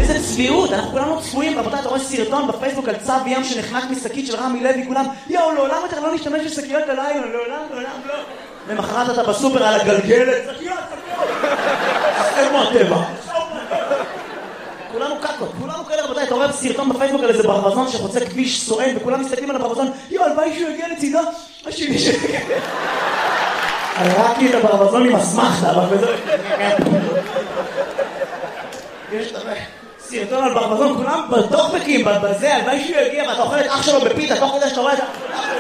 איזה צביעות, אנחנו כולנו צפויים, רבותיי, אתה רואה סרטון בפייסבוק על צב ים שנחנק משקית של רמי לוי, כולם, יאו, לעולם יותר לא נשתמש בשקיות הלילה, לעולם לא. למחרת אתה בסופר על הגלגלת, שקיות. איפה הטבע? כולנו קקות, כולנו כאלה, רבותיי, אתה רואה סרטון בפייסבוק על איזה ברווזון שחוצה כביש סואן, וכולם מסתכלים על הברווזון, יאו, הלוואי שהוא יגיע לצידו, השני שיגיע. הראקי את הברווזון עם הסמכת, אבל בזה... יש סרטון על ברווזון, כולם בטוקבקים, בזה, הלוואי שהוא יגיע, ואתה אוכל את אח שלו בפיתה, תוך כדי שאתה רואה את ה...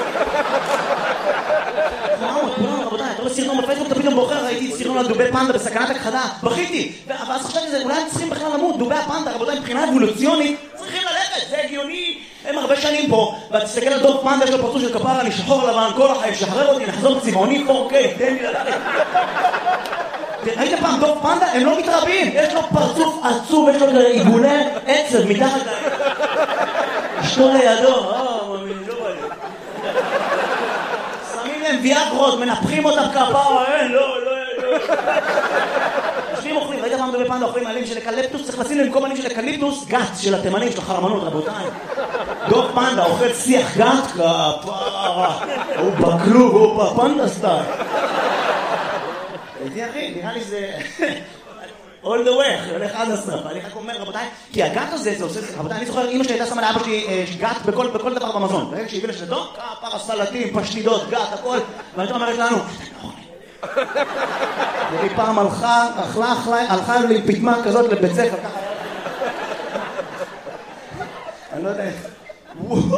כולם, רבותיי, אתה רואה סרטון בפייסבוק, אתה פתאום בוחר, ראיתי סרטון על דובי פנדה בסכנת הכחדה, בכיתי, ואז חשבתי שזה, אולי הם צריכים בכלל למות, דובי הפנדה, רבותיי, מבחינה אבולוציונית, צריכים ללכת, זה הגיוני, הם הרבה שנים פה, ואתה תסתכל על דוב פנדה, יש לו פרצוף של כפרה, אני שחור לבן, כל החיים, שחרר אותי, נחזור צבעוני, אוקיי, תן לי ללכת. ראית פעם דוב פנדה? הם לא מתרבים, יש לו פרצוף עצוב, יש לו עיגולי עצב מתחת אשתו לידו, מאמין, לא בא לי. שמים להם ויאגרות, מנפחים אותם כפרה, לא. יושבים אוכלים, ראית פעם דובי פנדה אוכלים עלים של אקליפטוס, צריך לשים למקום עלים של אקליפטוס, גת של התימנים, של החרמנות, רבותיי. דוב פנדה אוכל שיח גת, כפרה, הוא בכלוב, הוא בפנדה סטייל. הייתי אחי, נראה לי זה... all the way, הולך עד הסוף. אני רק אומר, רבותיי, כי הגת הזה, זה עושה... רבותיי, אני זוכר, אמא שלי הייתה שמה לאבא שלי גת בכל דבר במזון. ברגע שהיא הביאה לשלטו, כפרה, סלטים, פשטידות, גת, הכל. ואני אומרת לנו, והיא פעם הלכה לי פתמה כזאת לבית ספר, ככה. אני לא יודע איך.